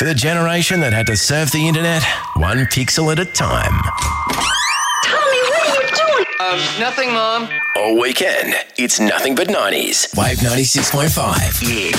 For the generation that had to surf the internet, one pixel at a time. Tommy, what are you doing? Nothing, Mom. All weekend, it's nothing but 90s. Wave 96.5. Yeah.